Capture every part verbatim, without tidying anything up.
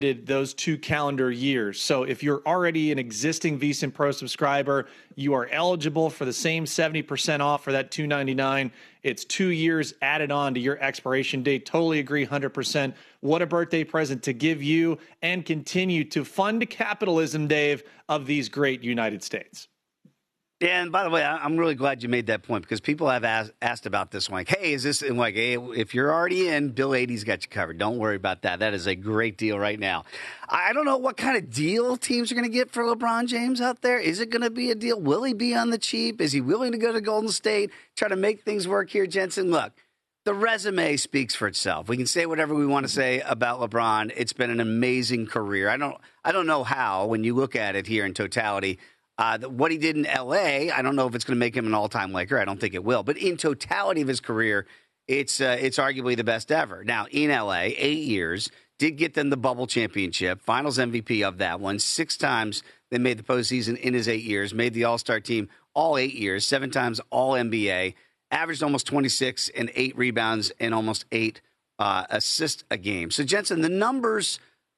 those two calendar years. So if you're already an existing VSiN Pro subscriber, you are eligible for the same seventy percent off for that two ninety-nine. It's two years added on to your expiration date. Totally agree, one hundred percent. What a birthday present to give you and continue to fund capitalism, Dave, of these great United States. Yeah, and by the way, I'm really glad you made that point because people have asked, asked about this one. Like, hey, is this like, hey, if you're already in, Bill eighty's got you covered. Don't worry about that. That is a great deal right now. I don't know what kind of deal teams are going to get for LeBron James out there. Is it going to be a deal? Will he be on the cheap? Is he willing to go to Golden State, try to make things work here, Jensen? Look, the resume speaks for itself. We can say whatever we want to say about LeBron. It's been an amazing career. I don't, I don't know how, when you look at it here in totality, Uh, what he did in L A, I don't know if it's going to make him an all-time Laker. I don't think it will. But in totality of his career, it's uh, it's arguably the best ever. Now, in L A, eight years, did get them the bubble championship, finals M V P of that one. Six times they made the postseason in his eight years, made the all-star team all eight years, seven times all N B A, averaged almost twenty-six and eight rebounds and almost eight uh, assists a game. So, Jensen, the numbers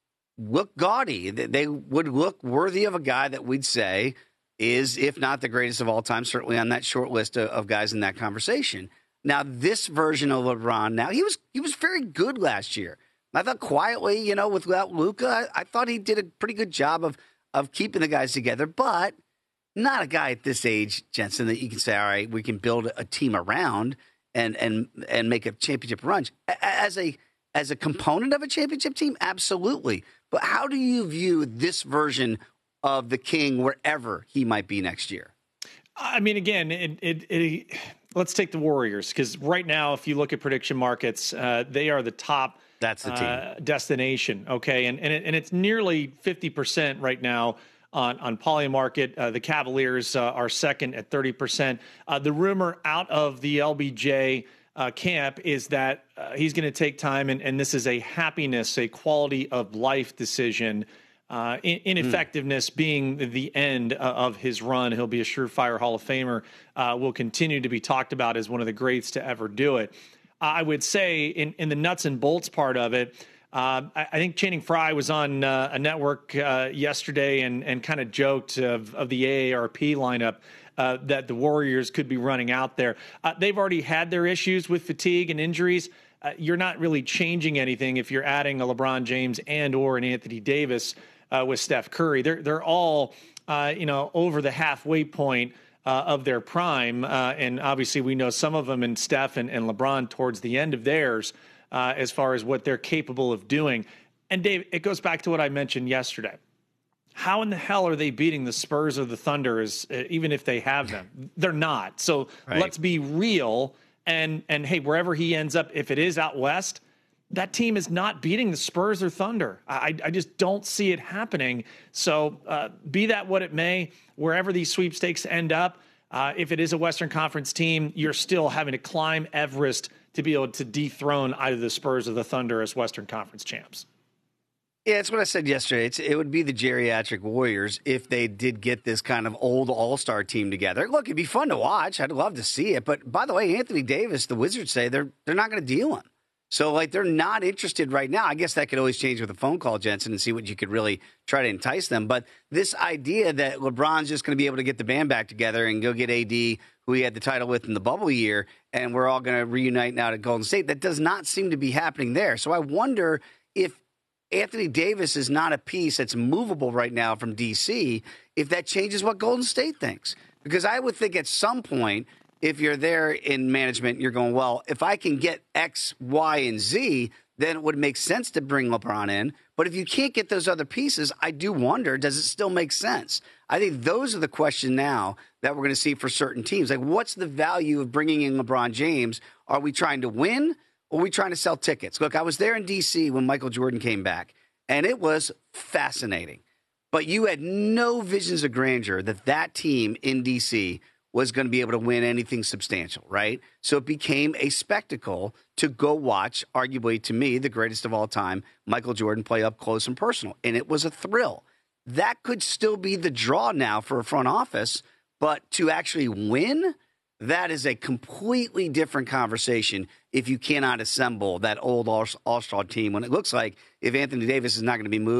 look gaudy. They would look worthy of a guy that we'd say is, if not the greatest of all time, certainly on that short list of, of guys in that conversation. Now, this version of LeBron, now, he was he was very good last year. I thought quietly, you know, without Luka, I, I thought he did a pretty good job of, of keeping the guys together, but not a guy at this age, Jensen, that you can say, all right, we can build a team around and and and make a championship run. As a as a component of a championship team, absolutely. But how do you view this version of the King wherever he might be next year? I mean, again, it, it, it, let's take the Warriors, because right now, if you look at prediction markets, uh, they are the top That's the team. Uh, destination. Okay, and and, it, and it's nearly fifty percent right now on on Polymarket. Uh, the Cavaliers uh, are second at thirty percent. Uh, the rumor out of the L B J uh, camp is that uh, he's going to take time, and, and this is a happiness, a quality of life decision. Uh, in, ineffectiveness mm. being the end uh, of his run. He'll be a surefire Hall of Famer, uh, will continue to be talked about as one of the greats to ever do it. I would say in, in the nuts and bolts part of it, uh, I, I think Channing Frye was on uh, a network uh, yesterday and, and kind of joked of, of the A A R P lineup uh, that the Warriors could be running out there. Uh, they've already had their issues with fatigue and injuries. Uh, you're not really changing anything if you're adding a LeBron James and or an Anthony Davis Uh, with Steph Curry. They're they're all uh, you know over the halfway point uh, of their prime, uh, and obviously we know some of them in Steph and, and LeBron towards the end of theirs uh, as far as what they're capable of doing. And Dave, it goes back to what I mentioned yesterday. How in the hell are they beating the Spurs or the Thunder, as, uh, even if they have them? They're not. So right. Let's be real. And and hey, wherever he ends up, if it is out west, that team is not beating the Spurs or Thunder. I, I just don't see it happening. So uh, be that what it may, wherever these sweepstakes end up, uh, if it is a Western Conference team, you're still having to climb Everest to be able to dethrone either the Spurs or the Thunder as Western Conference champs. Yeah, it's what I said yesterday. It's, it would be the geriatric Warriors if they did get this kind of old all-star team together. Look, it'd be fun to watch. I'd love to see it. But by the way, Anthony Davis, the Wizards say they're they're not going to deal him. So, like, they're not interested right now. I guess that could always change with a phone call, Jensen, and see what you could really try to entice them. But this idea that LeBron's just going to be able to get the band back together and go get A D, who he had the title with in the bubble year, and we're all going to reunite now to Golden State, that does not seem to be happening there. So I wonder if Anthony Davis is not a piece that's movable right now from D C, if that changes what Golden State thinks. Because I would think at some point, if you're there in management, you're going, well, if I can get X, Y, and Z, then it would make sense to bring LeBron in. But if you can't get those other pieces, I do wonder, does it still make sense? I think those are the questions now that we're going to see for certain teams. Like, what's the value of bringing in LeBron James? Are we trying to win, or are we trying to sell tickets? Look, I was there in D C when Michael Jordan came back, and it was fascinating. But you had no visions of grandeur that that team in D C was going to be able to win anything substantial, right? So it became a spectacle to go watch, arguably to me, the greatest of all time, Michael Jordan play up close and personal. And it was a thrill. That could still be the draw now for a front office, but to actually win, that is a completely different conversation if you cannot assemble that old all-star team when it looks like if Anthony Davis is not going to be moved,